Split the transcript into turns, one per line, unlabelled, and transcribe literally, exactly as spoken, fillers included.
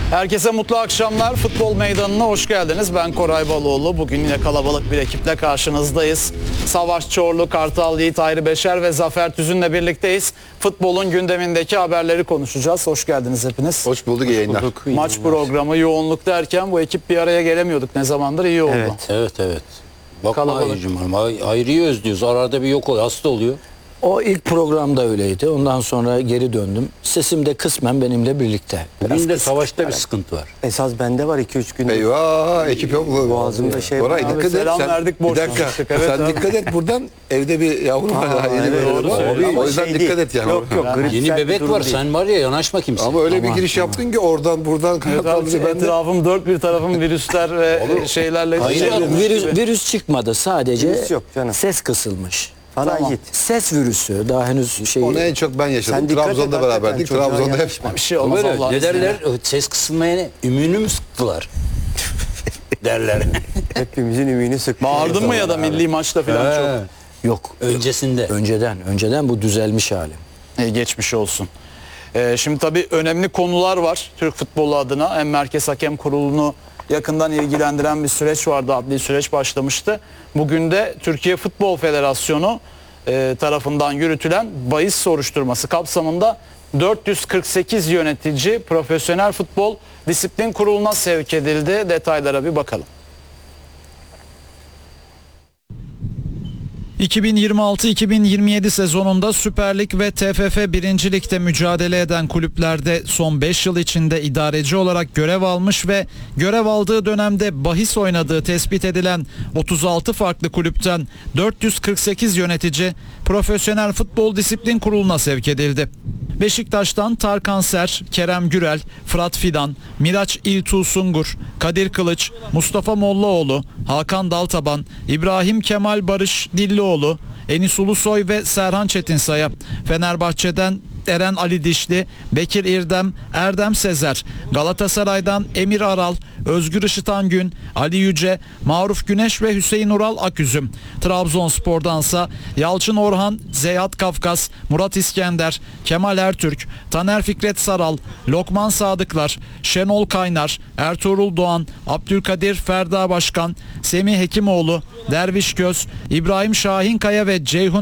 Herkese mutlu akşamlar. Futbol Meydanı'na hoş geldiniz. Ben Koray Baloğlu. Bugün yine kalabalık bir ekiple karşınızdayız. Savaş Çorlu, Kartal Yiğit, Hayri Beşer ve Zafer Tüzün'le birlikteyiz. Futbolun gündemindeki haberleri konuşacağız. Hoş geldiniz hepiniz.
Hoş bulduk, yayınlar.
Bulduk. Maç programı yoğunluk derken bu ekip bir araya gelemiyorduk. Ne zamandır iyi oldu.
Evet, evet, evet. Bakma Hayri'cim hanım. Hayri'yi özlüyoruz. Arada bir yok oluyor. Hasta oluyor.
O ilk programda öyleydi. Ondan sonra geri döndüm. Sesim de kısmen benimle birlikte.
Bugün de savaşta bir sıkıntı var.
Esas bende var iki üç gün.
Eyvah, ekip yok mu?
Boğazımda şey
Koray
var.
dikkat et.
selam
Sen,
verdik,
bir
boş
dakika.
konuştuk. Evet,
sen
abi.
dikkat et buradan. Evde bir yavru var.
Aa,
Daha yeni
evet,
böyle
doğru
var.
söylüyorsun.
O yüzden
Şey
dikkat
değil.
et yani.
Yok yok. gripsel
Yeni
bir
bebek
durum
var.
değil.
Sen var ya, yanaşma kimse.
Ama öyle bir
Aman,
giriş
aman.
yaptın ki oradan buradan
Evet abi,
kanatlarımızı ben de.
etrafım dört bir tarafım virüsler ve şeylerle.
Hayır,
çevrilmiş
Virüs,
gibi.
virüs çıkmadı. Sadece
Virüs yok canım.
ses kısılmış.
Farahit.
Ses virüsü. Daha henüz şey.
Onu en çok ben yaşadım.
Sen dikkat et,
Trabzon'da
hakikaten
beraberdik.
çocuğa
Trabzon'da hep
yakışma.
Bir şey olmaz
Böyle
Allah'ın
ne
izniyle.
derler? Ses kısılmaya ne? Ümünü mü sıktılar? derler.
Hepimizin ümüğünü sıktı.
Bağırdın mı ya da milli maçta falan çok?
He.
Yok.
Öncesinde.
Önceden. Önceden bu düzelmiş hali.
E, geçmiş olsun. E, şimdi tabii önemli konular var Türk futbolu adına. Hem Merkez Hakem Kurulu'nu yakından ilgilendiren bir süreç vardı. Adli süreç başlamıştı. Bugün de Türkiye Futbol Federasyonu e, tarafından yürütülen bahis soruşturması kapsamında dört yüz kırk sekiz yönetici Profesyonel Futbol Disiplin Kurulu'na sevk edildi. Detaylara bir bakalım. iki bin yirmi altı iki bin yirmi yedi sezonunda Süper Lig ve T F F birinci Lig'de mücadele eden kulüplerde son beş yıl içinde idareci olarak görev almış ve görev aldığı dönemde bahis oynadığı tespit edilen otuz altı farklı kulüpten dört yüz kırk sekiz yönetici Profesyonel Futbol Disiplin Kurulu'na sevk edildi. Beşiktaş'tan Tarkan Ser, Kerem Gürel, Fırat Fidan, Miraç İltuğ Sungur, Kadir Kılıç, Mustafa Mollaoğlu, Hakan Daltaban, İbrahim Kemal Barış Dillioğlu, Enis Ulusoy ve Serhan Çetinsay'a, Fenerbahçe'den Eren Ali Dişli, Bekir İrdem, Erdem Sezer, Galatasaray'dan Emir Aral, Özgür Işıtan Gün, Ali Yüce, Maruf Güneş ve Hüseyin Ural Aküzüm. Trabzonspor'dansa Yalçın Orhan, Zeyat Kafkas, Murat İskender, Kemal Ertürk, Taner Fikret Saral, Lokman Sadıklar, Şenol Kaynar, Ertuğrul Doğan, Abdülkadir Ferda Başkan, Semih Hekimoğlu, Derviş Göz, İbrahim Şahinkaya ve Ceyhun